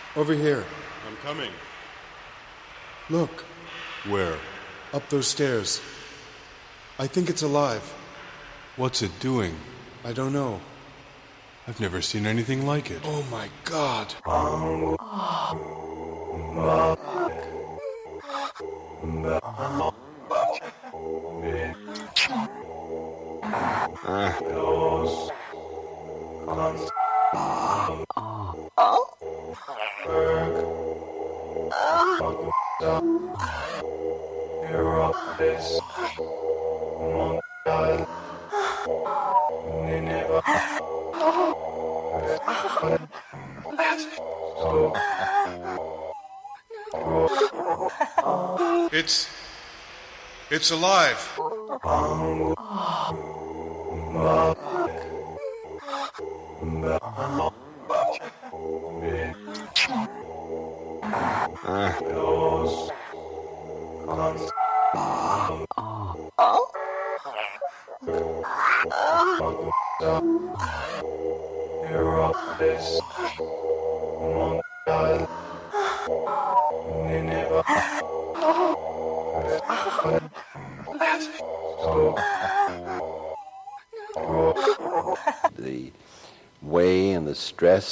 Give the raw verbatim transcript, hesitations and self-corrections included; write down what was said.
Over here. I'm coming. Look. Where? Up those stairs. I think it's alive. What's it doing? I don't know. I've never seen anything like it. Oh my God. It's... It's alive. The way and the stress